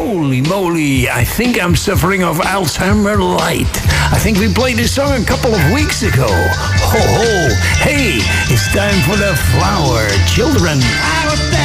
Holy moly, I think I'm suffering of Alzheimer light. I think we played this song a couple of weeks ago. Ho ho, hey, it's time for the Flower Children.